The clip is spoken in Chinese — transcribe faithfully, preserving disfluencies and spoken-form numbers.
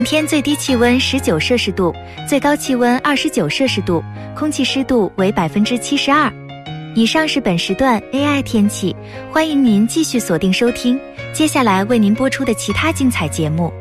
天最低气温十九摄氏度，最高气温二十九摄氏度，空气湿度为百分之七十二。以上是本时段 A I 天气，欢迎您继续锁定收听，接下来为您播出的其他精彩节目。